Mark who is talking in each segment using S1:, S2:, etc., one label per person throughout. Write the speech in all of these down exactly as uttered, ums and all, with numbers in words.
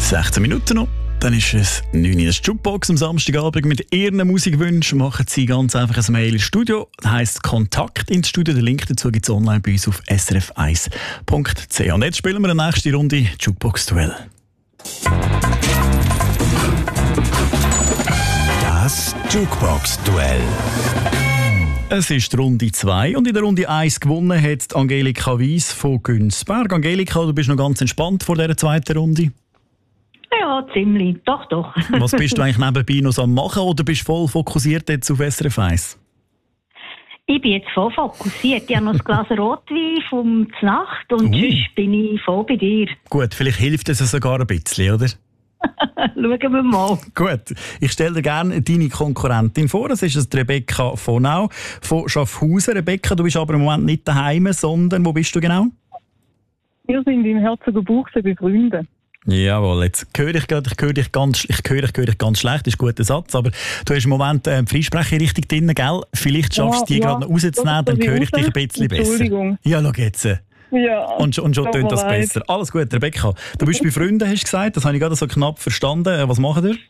S1: sechzehn Minuten noch. Dann ist es neun Uhr. Das Jukebox am Samstagabend mit Ihren Musikwünschen. Machen Sie ganz einfach ein Mail ins Studio. Das heisst Kontakt ins Studio. Den Link dazu gibt es online bei uns auf s r f eins punkt c h. Und jetzt spielen wir die nächste Runde Jukebox-Duell.
S2: Das Jukebox-Duell.
S1: Es ist die Runde zwei und in der Runde eins gewonnen hat Angelika Weiss von Günzberg. Angelika, du bist noch ganz entspannt vor dieser zweiten Runde?
S3: Ja, ziemlich. Doch, doch.
S1: Was bist du eigentlich nebenbei noch am machen oder bist du voll fokussiert jetzt auf S R F eins?
S3: Ich bin jetzt voll fokussiert. Ich habe noch ein Glas Rotwein vom Znacht und
S1: uh.
S3: sonst bin ich voll bei dir.
S1: Gut, vielleicht hilft es sogar ein bisschen, oder?
S3: Schauen wir mal.
S1: Gut, ich stelle dir gerne deine Konkurrentin vor. Das ist Rebecca Vonau von Schaffhausen. Rebecca, du bist aber im Moment nicht daheim, sondern wo bist du genau?
S4: Wir sind in Herzogenbuchsee bei Freunden.
S1: Jawohl, jetzt höre ich gerade, ich höre dich ganz, ich höre, ich höre dich ganz schlecht, das ist ein guter Satz, aber du hast im Moment äh, die Freisprecher richtig drin, gell? Vielleicht schaffst du ja, die ja, gerade noch rauszunehmen, dann höre ich dich ein bisschen besser.
S4: Entschuldigung.
S1: Ja, schau jetzt.
S4: Ja,
S1: und, und schon tönt das leid. Besser. Alles gut, Rebecca. Du bist bei Freunden, hast du gesagt, das habe ich gerade so knapp verstanden. Was machen ihr?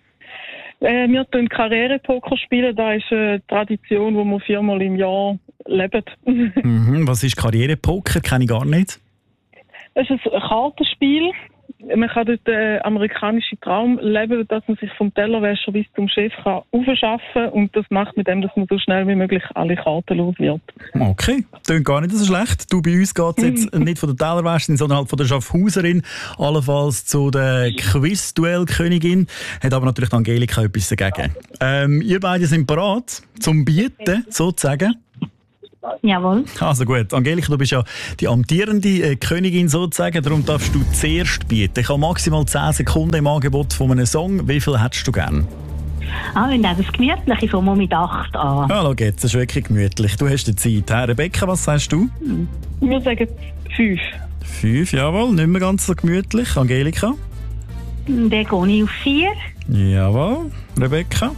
S4: Äh, wir spielen Karrierepoker spielen, das ist eine Tradition, die wir viermal im Jahr leben.
S1: Mhm, was ist Karrierepoker? Kenne ich gar nicht.
S4: Es ist ein Kartenspiel. Man kann dort den amerikanischen Traum leben, dass man sich vom Tellerwäscher bis zum Chef kann aufschaffen kann. Und das macht mit dem, dass man so schnell wie möglich alle Karten los wird.
S1: Okay, klingt gar nicht so schlecht. Du, bei uns geht es jetzt nicht von der Tellerwäscherin, sondern halt von der Schaffhauserin. Allenfalls zu der Quiz-Duell-Königin. Hat aber natürlich Angelika etwas dagegen. Ähm, ihr beide sind bereit zum Bieten, sozusagen.
S3: Jawohl.
S1: Also gut, Angelika, du bist ja die amtierende äh, Königin sozusagen, darum darfst du zuerst bieten. Ich habe maximal zehn Sekunden im Angebot von einem Song. Wie viel hättest du gern?
S3: Ah, wenn das gemütlich ist, fangen wir mit acht an.
S1: Ja, schau jetzt, das ist wirklich gemütlich. Du hast die Zeit. Herr Rebecca, was sagst du?
S4: Wir sagen fünf.
S1: Fünf, jawohl, nicht mehr ganz so gemütlich. Angelika?
S3: Dann gehe ich auf vier.
S1: Jawohl. Rebecca?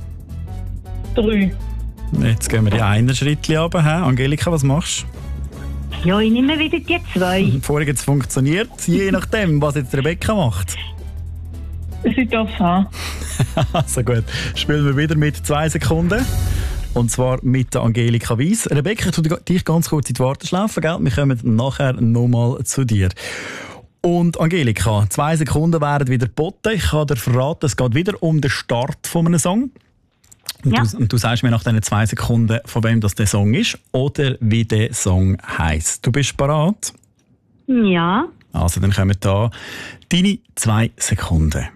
S4: Drei.
S1: Jetzt gehen wir die einen Schritt runter. Angelika, was machst
S3: du? Ja, ich nehme wieder die zwei.
S1: Vorher hat es funktioniert, je nachdem, was jetzt Rebecca macht.
S4: Sie darf es haben.
S1: Also gut, spielen wir wieder mit zwei Sekunden. Und zwar mit der Angelika Weiss. Rebecca, ich tue dich ganz kurz in die Warteschleife, gell? Wir kommen nachher nochmal zu dir. Und Angelika, zwei Sekunden wären wieder geboten. Ich kann dir verraten, es geht wieder um den Start von einem Song. Und, ja. du, und du sagst mir nach diesen zwei Sekunden, von wem das der Song ist oder wie der Song heisst. Du bist bereit?
S3: Ja.
S1: Also dann kommen da deine zwei Sekunden.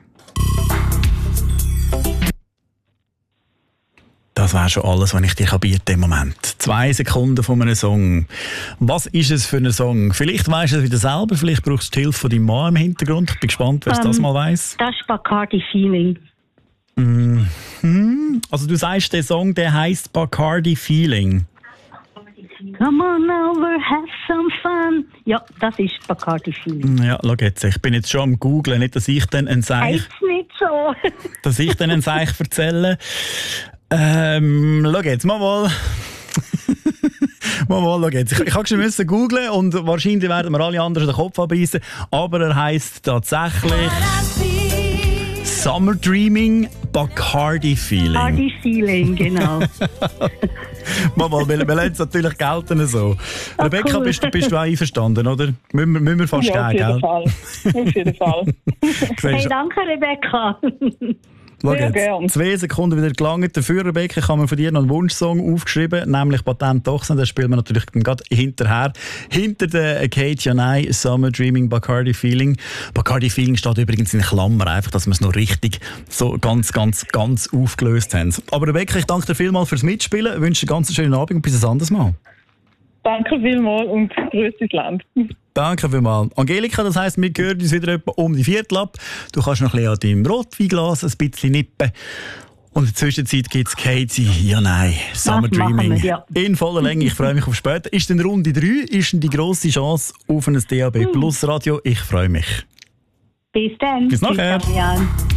S1: Das wäre schon alles, was ich dir bieten im Moment. Zwei Sekunden von einem Song. Was ist es für ein Song? Vielleicht weisst du es wieder selber, vielleicht brauchst du die Hilfe von deinem Mann im Hintergrund. Ich bin gespannt, wer es um, das mal weiss.
S3: Das ist Bacardi Feeling.
S1: Mhm. Also du sagst, der Song, der heisst Bacardi Feeling.
S3: Come on over, have some fun. Ja, das ist Bacardi Feeling.
S1: Ja, schau jetzt, ich bin jetzt schon am Googlen, nicht, dass ich dann ein Seich...
S3: Heißt nicht so.
S1: dass ich dann ein Seich erzähle. Ähm, schau jetzt, mal mal. mal mal, schau jetzt. Ich, ich habe schon müssen googlen und wahrscheinlich werden wir alle anderen den Kopf abbeißen, aber er heisst tatsächlich... Summer Dreaming, Bacardi Feeling.
S3: Bacardi Feeling, genau.
S1: Mama, wir, wir lassen es natürlich gelten so. Oh, Rebecca, cool. bist, bist du auch einverstanden, oder? Müssen wir, müssen wir fast
S4: ja,
S1: gehen,
S4: gell? Auf jeden Fall.
S3: Hey, danke, Rebecca.
S1: Schau jetzt, zwei Sekunden wieder gelangt. Dafür, Rebecca, haben wir von dir noch einen Wunschsong aufgeschrieben, nämlich Patent Ochsen. Den spielen wir natürlich gerade hinterher. Hinter der Kate Janai, Summer Dreaming, Bacardi Feeling. Bacardi Feeling steht übrigens in Klammern, einfach, dass wir es noch richtig so ganz, ganz, ganz aufgelöst haben. Aber Rebecca, ich danke dir vielmals fürs Mitspielen. Ich wünsche dir einen ganz schönen Abend und bis ein anderes Mal.
S4: Danke vielmals und grüß ins Land.
S1: Danke vielmals. Angelika, das heisst, wir hören uns wieder etwa um die Viertel ab. Du kannst noch ein bisschen an deinem Rotweinglas ein bisschen nippen. Und in der Zwischenzeit gibt es Katie, ja nein, Summer
S3: das
S1: Dreaming.
S3: Wir, ja.
S1: In voller Länge, ich freue mich auf später. Ist denn Runde drei, ist denn die grosse Chance auf ein D A B Plus Radio? Ich freue mich.
S3: Bis dann.
S1: Bis nachher.
S3: Bis dann.